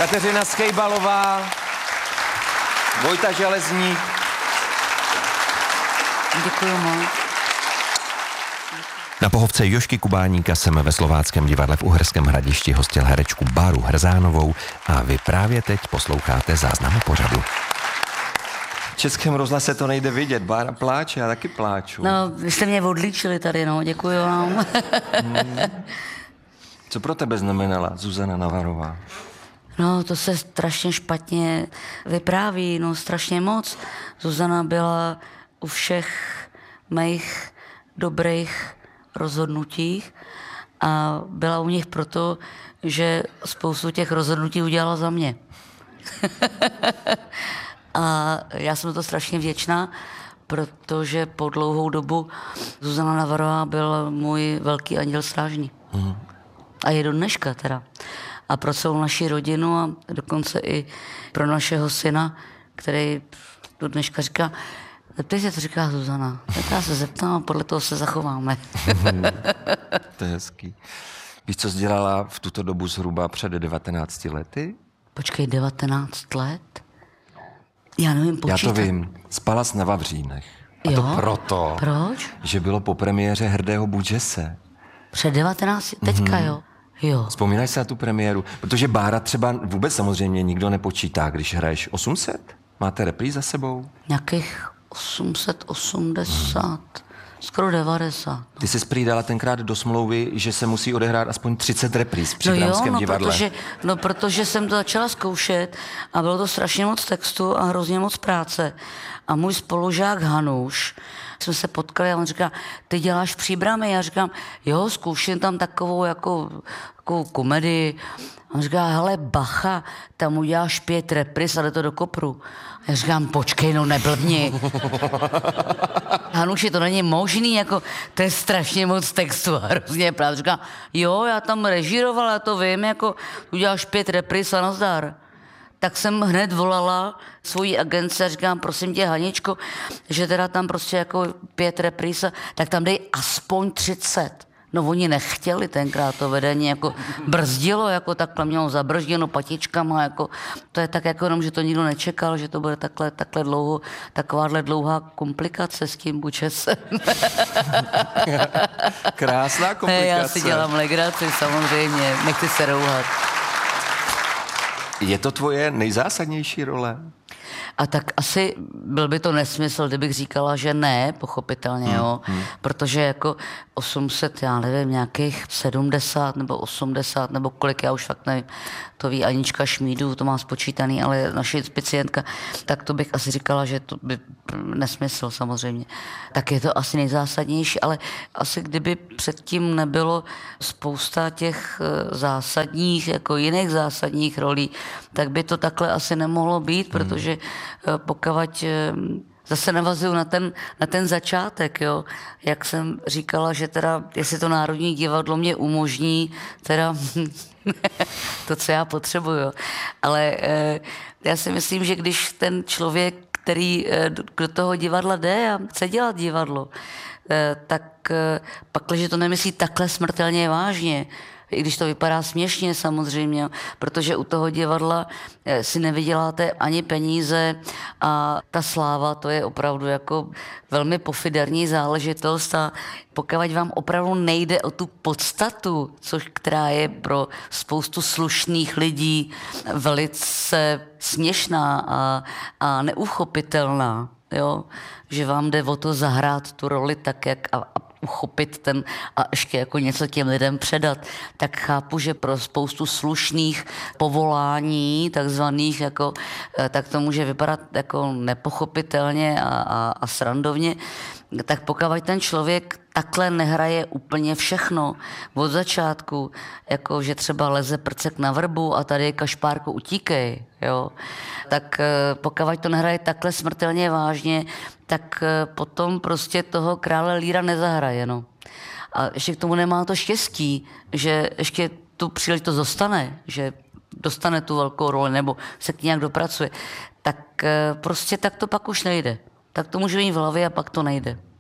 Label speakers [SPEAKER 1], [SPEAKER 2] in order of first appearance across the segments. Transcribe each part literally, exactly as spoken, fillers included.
[SPEAKER 1] Kateřina Skejbalová, Vojta Železník.
[SPEAKER 2] Děkuji moc.
[SPEAKER 3] Na pohovce Jožky Kubáníka jsem ve Slováckém divadle v Uherském Hradišti hostil herečku Báru Hrzánovou a vy právě teď posloucháte záznam pořadu.
[SPEAKER 1] V Českém rozhlase to nejde vidět, Bára pláče, já taky pláču.
[SPEAKER 2] No, vy jste mě odlíčili tady, no, děkuji vám.
[SPEAKER 1] hmm. Co pro tebe znamenala Zuzana Navarová?
[SPEAKER 2] No, to se strašně špatně vypráví, no, strašně moc. Zuzana byla u všech mých dobrých rozhodnutích a byla u nich proto, že spoustu těch rozhodnutí udělala za mě. A já jsem to strašně vděčná, protože po dlouhou dobu Zuzana Navarová byl můj velký anděl strážný. Mm. A je do dneška teda. A pro celou naši rodinu a dokonce i pro našeho syna, který do dneška říká, zeptej se, co říká Zuzana. Tak já se zeptám a podle toho se zachováme.
[SPEAKER 1] To je hezký. Víš, co jsi dělala v tuto dobu zhruba před devatenácti lety?
[SPEAKER 2] Počkej, devatenáct let? Já nevím počítat.
[SPEAKER 1] Já to vím. Spala jsi na Vavřínech. A
[SPEAKER 2] jo?
[SPEAKER 1] to proto,
[SPEAKER 2] Proč?
[SPEAKER 1] že bylo po premiéře Hrdého Budžese.
[SPEAKER 2] Před devatenácti? Teďka, mm-hmm. jo? Jo.
[SPEAKER 1] Vzpomínáš se na tu premiéru? Protože Bára třeba vůbec samozřejmě nikdo nepočítá, když hraješ osm set? Máte repríz za sebou?
[SPEAKER 2] Nějakých osm set osmdesát, hmm. skoro devadesát. No.
[SPEAKER 1] Ty jsi prý dala tenkrát do smlouvy, že se musí odehrát aspoň třicet repríz při
[SPEAKER 2] no
[SPEAKER 1] Bramském
[SPEAKER 2] jo, no
[SPEAKER 1] divadle.
[SPEAKER 2] Protože, no protože jsem to začala zkoušet a bylo to strašně moc textu a hrozně moc práce. A můj spolužák Hanuš, jsme se potkali a on říká, ty děláš Příbramy? Já říkám, jo, zkouším tam takovou jako, takovou komedii. A on říká, hele, bacha, tam uděláš pět repríz a jde to do kopru. A já říkám, počkej, no neblbni. Hanuši, to není možný, jako, to je strašně moc textu a hrozně práce. Říkám, jo, já tam režírovala, já to vím, jako, uděláš pět repríz a nazdar. Tak jsem hned volala svojí agence a říkám, prosím tě, Haničko, že teda tam prostě jako pět repríz, tak tam dej aspoň třicet. No oni nechtěli tenkrát, to vedení jako brzdilo, jako takhle mělo zabržděno patičkama, jako, to je tak jako jenom, že to nikdo nečekal, že to bude takhle, takhle dlouho, takováhle dlouhá komplikace s tím Budžesem.
[SPEAKER 1] Krásná komplikace.
[SPEAKER 2] Já si dělám legraci, samozřejmě, nechci se rouhat.
[SPEAKER 1] Je to tvoje nejzásadnější role?
[SPEAKER 2] A tak asi byl by to nesmysl, kdybych říkala, že ne, pochopitelně, hmm, jo. Hmm. Protože jako osm set, já nevím, nějakých sedmdesát nebo osmdesát, nebo kolik, já už fakt nevím, to ví Anička Šmídů, to má spočítaný, ale naše pacientka, tak to bych asi říkala, že to by nesmysl samozřejmě. Tak je to asi nejzásadnější, ale asi kdyby předtím nebylo spousta těch zásadních, jako jiných zásadních rolí, tak by to takhle asi nemohlo být, protože pokud zase navazuju na ten, na ten začátek, jo. Jak jsem říkala, že teda, jestli to Národní divadlo mě umožní, teda to, co já potřebuju. Ale eh, já si myslím, že když ten člověk, který eh, do toho divadla jde a chce dělat divadlo, eh, tak eh, pak, když to nemyslí takhle smrtelně vážně, i když to vypadá směšně samozřejmě, protože u toho divadla si nevyděláte ani peníze a ta sláva, to je opravdu jako velmi pofiderní záležitost a pokud vám opravdu nejde o tu podstatu, což která je pro spoustu slušných lidí velice směšná a, a neuchopitelná, jo? Že vám jde o to zahrát tu roli tak, jak a, a uchopit ten a ještě jako něco těm lidem předat, tak chápu, že pro spoustu slušných povolání, takzvaných, jako, tak to může vypadat jako nepochopitelně a, a, a srandovně. Tak pokud ten člověk takhle nehraje úplně všechno od začátku, jako že třeba leze prcek na vrbu a tady je Kašpárku utíkej, jo, tak pokud to nehraje takhle smrtelně vážně, tak potom prostě toho krále Líra nezahraje, no. A ještě k tomu nemá to štěstí, že ještě tu příležitost dostane, že dostane tu velkou roli nebo se k nějak dopracuje, tak prostě tak to pak už nejde. Tak to může být v hlavě a pak to nejde.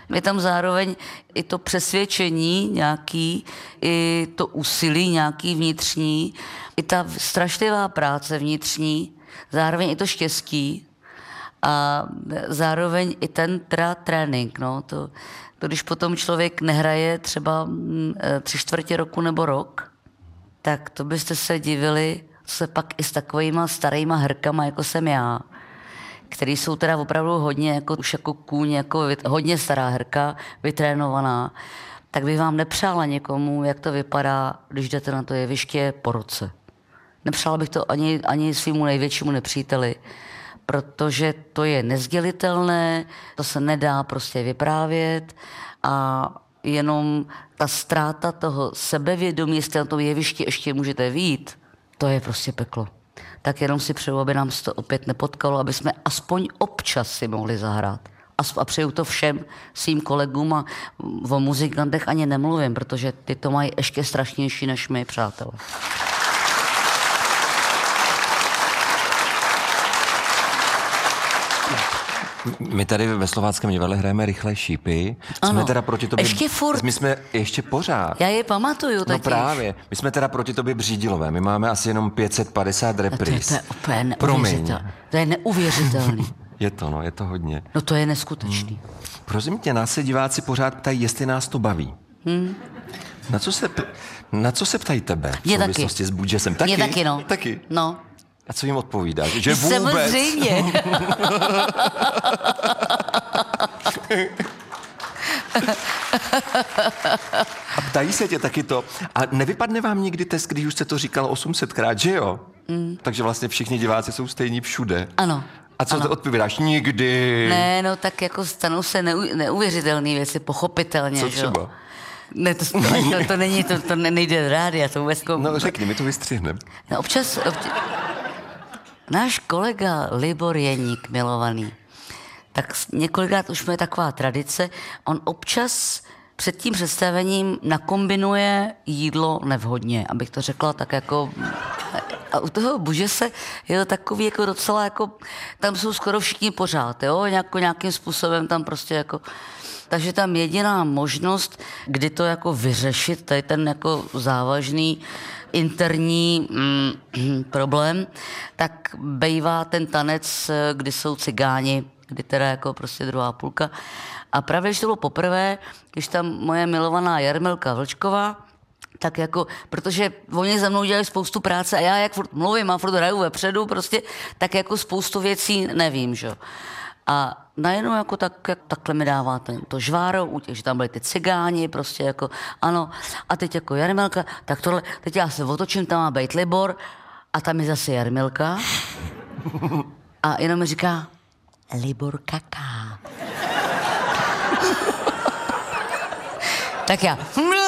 [SPEAKER 2] je tam zároveň i to přesvědčení nějaký, i to úsilí nějaký vnitřní, i ta strašlivá práce vnitřní, zároveň i to štěstí a zároveň i ten teda trénink. No, to, to, když potom člověk nehraje třeba tři čtvrtě roku nebo rok, tak to byste se divili, co se pak i s takovýma starýma hrkama, jako jsem já, který jsou teda opravdu hodně, jako, už jako kůň, jako hodně stará hrka, vytrénovaná, tak bych vám nepřála někomu, jak to vypadá, když jdete na to jeviště po roce. Nepřála bych to ani, ani svýmu největšímu nepříteli, protože to je nezdělitelné, to se nedá prostě vyprávět a jenom ta ztráta toho sebevědomí, jestli na tom jevišti ještě můžete vyjít, to je prostě peklo. Tak jenom si přeju, aby nám se to opět nepotkalo, aby jsme aspoň občas si mohli zahrát. A přeju to všem svým kolegům a o muzikantech ani nemluvím, protože ty to mají ještě strašnější než my, přátelé.
[SPEAKER 1] My tady ve Slováckém divadle hrajeme Rychlé šípy.
[SPEAKER 2] Ano.
[SPEAKER 1] Jsme teda proti tobě...
[SPEAKER 2] Ještě furt.
[SPEAKER 1] My jsme ještě pořád.
[SPEAKER 2] Já je pamatuju taky.
[SPEAKER 1] No právě. My jsme teda proti tobě Břídilové. My máme asi jenom pět set padesát repríz.
[SPEAKER 2] To je, to je úplně neuvěřitelné. To je neuvěřitelný.
[SPEAKER 1] Je to, no, je to hodně.
[SPEAKER 2] No to je neskutečný.
[SPEAKER 1] Hmm. Prosím tě, nás se diváci pořád ptají, jestli nás to baví. Hmm. Na co se, na co se ptají tebe? V
[SPEAKER 2] Mě
[SPEAKER 1] souvislosti
[SPEAKER 2] taky.
[SPEAKER 1] s Budžesem? Taky?
[SPEAKER 2] Mě taky, no.
[SPEAKER 1] Taky?
[SPEAKER 2] No.
[SPEAKER 1] A co jim odpovídáš? Že vůbec?
[SPEAKER 2] Samozřejmě.
[SPEAKER 1] A ptají se tě taky to. A nevypadne vám někdy test, když už jste to říkal osm set krát, že jo? Mm. Takže vlastně všichni diváci jsou stejní všude.
[SPEAKER 2] Ano.
[SPEAKER 1] A co to odpovídáš? Nikdy.
[SPEAKER 2] Ne, no tak jako stanou se neu, neuvěřitelné věci, pochopitelně.
[SPEAKER 1] Co třeba?
[SPEAKER 2] Že? Ne, to, to, to, to není, to, to nejde do rádia, to vůbec...
[SPEAKER 1] No řekni, my to vystřihneme.
[SPEAKER 2] No občas, občas... Náš kolega Libor Jeník, milovaný, tak několikrát už je taková tradice, on občas před tím představením nakombinuje jídlo nevhodně, abych to řekla tak jako... A u toho Budžese je to takový jako docela jako... Tam jsou skoro všichni pořád, jo? Nějako, nějakým způsobem tam prostě jako... Takže tam jediná možnost, kdy to jako vyřešit, tady ten jako závažný interní mm, problém, tak bejvá ten tanec, kdy jsou cigáni, kdy teda jako prostě druhá půlka. A právě, když to bylo poprvé, když tam moje milovaná Jarmilka Vlčková, tak jako, protože oni za mnou dělají spoustu práce a já jak furt mluvím a furt hraju vepředu prostě, tak jako spoustu věcí nevím, že? A najednou jako tak, jak, takhle mi dává ten, to žváro, u těch, že tam byli ty cigáni, prostě jako, ano, a teď jako Jarmilka, tak tohle, teď já se otočím, tam má být Libor a tam je zase Jarmilka a jenom mi říká, Libor kaká. Tak já,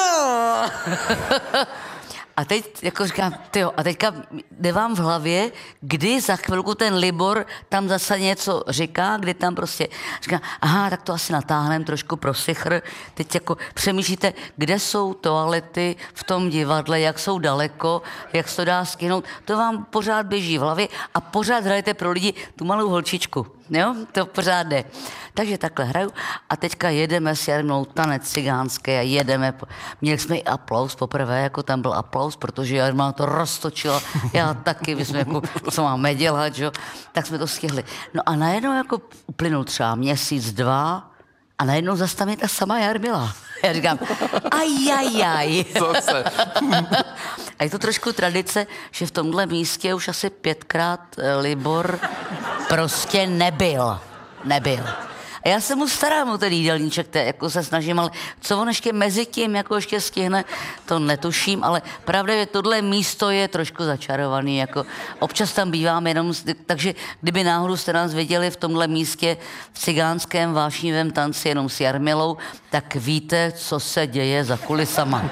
[SPEAKER 2] a teď jako říkám, tyjo, a teďka jde vám v hlavě, kdy za chvilku ten Libor tam zase něco říká, kdy tam prostě říká, aha, tak to asi natáhneme trošku pro sichr. Teď jako přemýšlíte, kde jsou toalety v tom divadle, jak jsou daleko, jak se to dá skinout. To vám pořád běží v hlavě a pořád hrajete pro lidi tu malou holčičku. Jo, to pořád jde. Takže takhle hraju a teďka jedeme s Jarmilou tanec cigánský a jedeme. Měli jsme i aplaus poprvé, jako tam byl aplaus, protože Jarmila to roztočila, já taky, my jsme jako, co máme dělat, jo? Tak jsme to stihli. No a najednou jako uplynul třeba měsíc, dva a najednou zase tam je ta sama Jarmila. Já říkám, ajajaj.
[SPEAKER 1] Co se?
[SPEAKER 2] A je to trošku tradice, že v tomhle místě už asi pětkrát Libor prostě nebyl. Nebyl. A já se mu starám o ten jídelníček, te, jako se snažím, ale co on ještě mezi tím jako ještě stihne, to netuším, ale pravda je, tohle místo je trošku začarovaný, jako občas tam bývám jenom, takže kdyby náhodou jste nás viděli v tomhle místě v cigánském vášnivém tanci jenom s Jarmilou, tak víte, co se děje za kulisama.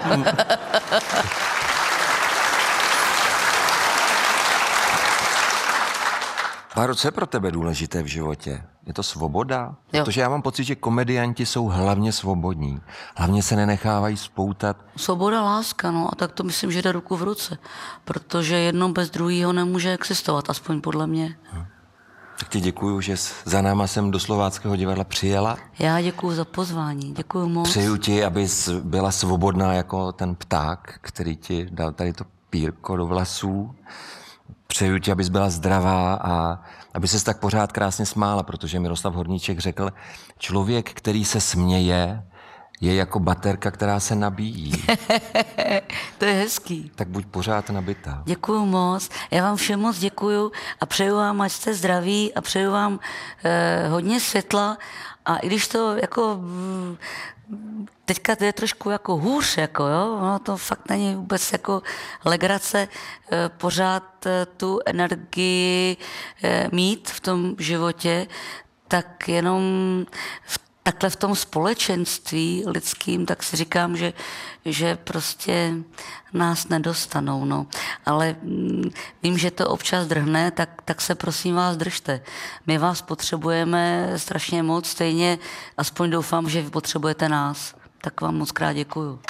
[SPEAKER 1] Báro, co je pro tebe důležité v životě? Je to svoboda?
[SPEAKER 2] Jo.
[SPEAKER 1] Protože já mám pocit, že komedianti jsou hlavně svobodní. Hlavně se nenechávají spoutat.
[SPEAKER 2] Svoboda, láska, no a tak to myslím, že jde ruku v ruce. Protože jedno bez druhého nemůže existovat, aspoň podle mě.
[SPEAKER 1] Tak ti děkuju, že jsi za náma sem do Slováckého divadla přijela.
[SPEAKER 2] Já děkuju za pozvání, děkuju moc.
[SPEAKER 1] Přeju ti, abys byla svobodná jako ten pták, který ti dal tady to pírko do vlasů. Přeju ti, abys byla zdravá a aby ses tak pořád krásně smála, protože Miroslav Horníček řekl, člověk, který se směje, je jako baterka, která se nabíjí.
[SPEAKER 2] To je hezký.
[SPEAKER 1] Tak buď pořád nabitá.
[SPEAKER 2] Děkuju moc. Já vám všem moc děkuju a přeju vám, ať jste zdraví a přeju vám eh, hodně světla a i když to jako teďka to je trošku jako hůř, jako jo, no to fakt není vůbec jako legrace eh, pořád eh, tu energii eh, mít v tom životě, tak jenom v takhle v tom společenství lidským, tak si říkám, že, že prostě nás nedostanou, no. Ale mm, vím, že to občas drhne, tak, tak se prosím vás držte. My vás potřebujeme strašně moc, stejně aspoň doufám, že vy potřebujete nás. Tak vám moc krát děkuju.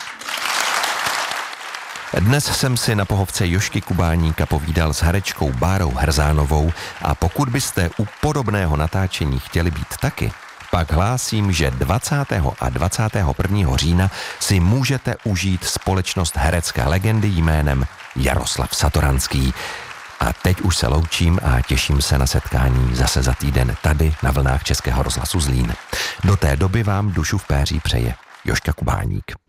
[SPEAKER 3] Dnes jsem si na pohovce Jožky Kubáníka povídal s herečkou Bárou Hrzánovou a pokud byste u podobného natáčení chtěli být taky, pak hlásím, že dvacátého a dvacátého prvního října si můžete užít společnost herecké legendy jménem Jaroslav Satoranský. A teď už se loučím a těším se na setkání zase za týden tady na vlnách Českého rozhlasu Zlín. Do té doby vám dušu v péří přeje Jožka Kubáník.